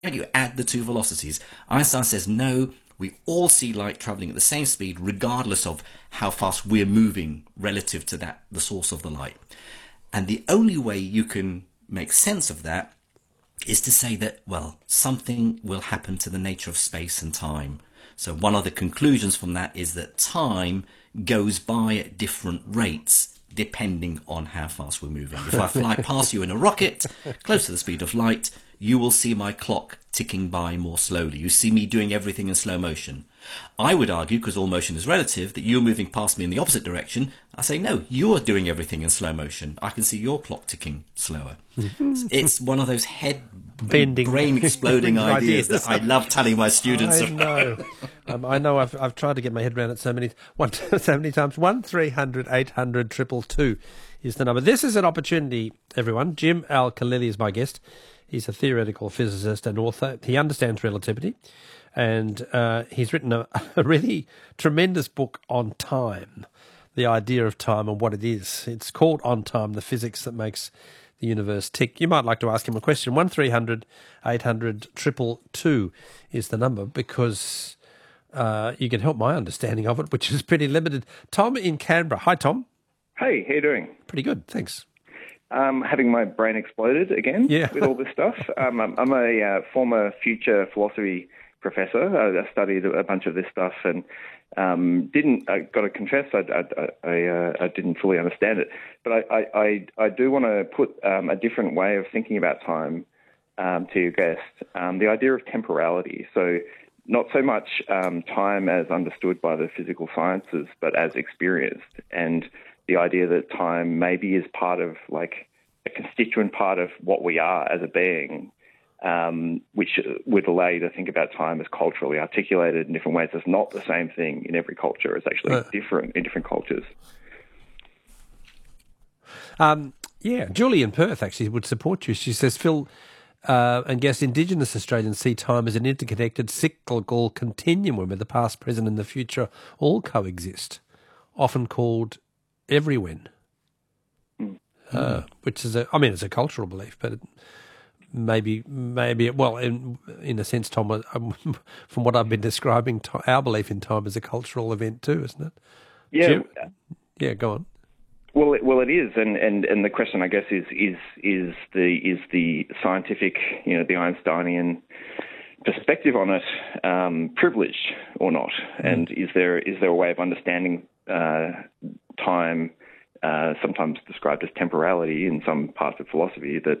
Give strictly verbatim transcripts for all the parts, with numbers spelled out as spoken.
you add the two velocities. Einstein says no, we all see light traveling at the same speed regardless of how fast we're moving relative to that the source of the light. And the only way you can make sense of that is to say that, well, something will happen to the nature of space and time. So one of the conclusions from that is that time goes by at different rates depending on how fast we're moving. If I fly past you in a rocket, close to the speed of light, you will see my clock ticking by more slowly. You see me doing everything in slow motion. I would argue, because all motion is relative, that you're moving past me in the opposite direction. I say, no, you're doing everything in slow motion. I can see your clock ticking slower. It's one of those head bending, brain exploding ideas that I love telling my students. I know. um, I know. I've I've tried to get my head around it so many one so many times. One three hundred eight hundred triple two is the number. This is an opportunity, everyone. Jim Al-Khalili is my guest. He's a theoretical physicist and author. He understands relativity, and uh, he's written a, a really tremendous book on time, the idea of time and what it is. It's called On Time, the physics that makes the universe tick. You might like to ask him a question. One three hundred eight hundred triple two is the number, because uh, you can help my understanding of it, which is pretty limited. Tom in Canberra. Hi, Tom. Hey, how you doing? Pretty good, thanks. Um, having my brain exploded again yeah. with all this stuff. Um, I'm, I'm a uh, former future philosophy professor. I, I studied a bunch of this stuff and um, didn't. I got to confess, I, I, I, uh, I didn't fully understand it. But I, I, I, I do want to put um, a different way of thinking about time um, to your guest. Um, the idea of temporality. So not so much um, time as understood by the physical sciences, but as experienced, and the idea that time maybe is part of, like, a constituent part of what we are as a being, um, which would allow you to think about time as culturally articulated in different ways. It's not the same thing in every culture. It's actually uh, different in different cultures. Um, yeah, Julie in Perth actually would support you. She says, Phil, uh, and guess Indigenous Australians see time as an interconnected cyclical continuum where the past, present and the future all coexist, often called everywhen, mm. uh, which is a, I mean, it's a cultural belief, but it, maybe, maybe, well, in in a sense, Tom, um, from what I've been describing, to, our belief in time is a cultural event too, isn't it? Yeah. Jim? Yeah, go on. Well, it, well, it is, and, and, and the question, I guess, is is is the is the scientific, you know, the Einsteinian perspective on it um, privileged or not, mm. and is there is there a way of understanding uh, time, uh, sometimes described as temporality in some parts of philosophy, that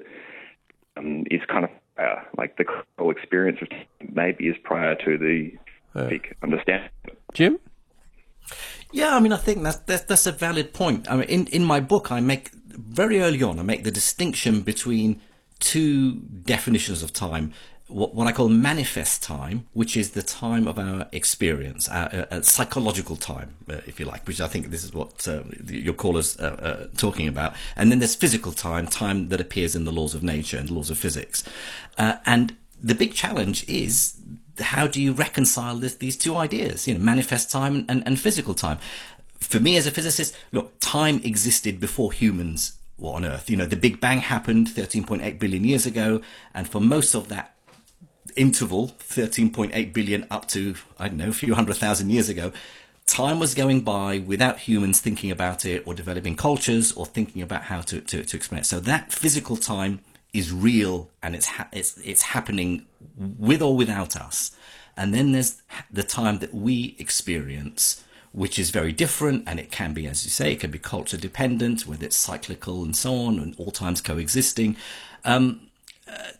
um, is kind of uh, like the whole experience of time maybe is prior to the uh, big understanding. Jim? Yeah, I mean, I think that's, that's, that's a valid point. I mean, in, in my book, I make, very early on, I make the distinction between two definitions of time. What, what I call manifest time, which is the time of our experience, our, uh, uh, psychological time, uh, if you like, which I think this is what uh, your caller's uh, uh, talking about. And then there's physical time, time that appears in the laws of nature and laws of physics. Uh, and the big challenge is, how do you reconcile this, these two ideas, you know, manifest time and, and physical time? For me as a physicist, look, time existed before humans were on Earth. You know, the Big Bang happened thirteen point eight billion years ago, and for most of that interval, thirteen point eight billion up to, I don't know, a few hundred thousand years ago, time was going by without humans thinking about it or developing cultures or thinking about how to, to, to explain it. So that physical time is real, and it's, ha- it's it's happening with or without us. And then there's the time that we experience, which is very different, and it can be, as you say, it can be culture dependent, whether it's cyclical and so on, and all times coexisting. Um, uh,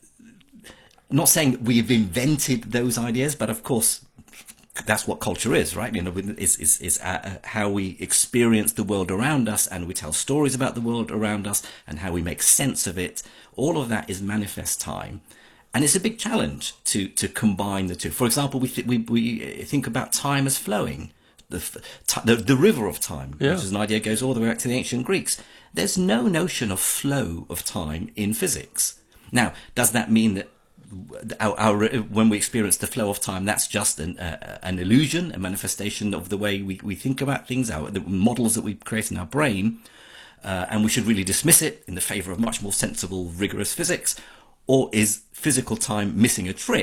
not saying we've invented those ideas, but of course, that's what culture is, right? You know, is is is uh, how we experience the world around us, and we tell stories about the world around us, and how we make sense of it. All of that is manifest time, and it's a big challenge to to combine the two. For example, we th- we we think about time as flowing, the t- the, the river of time, yeah. which is an idea that goes all the way back to the ancient Greeks. There's no notion of flow of time in physics. Now, does that mean that Our, our, when we experience the flow of time, that's just an, uh, an illusion, a manifestation of the way we, we think about things, our, the models that we create in our brain, uh, and we should really dismiss it in the favour of much more sensible, rigorous physics? or is physical time missing a trick?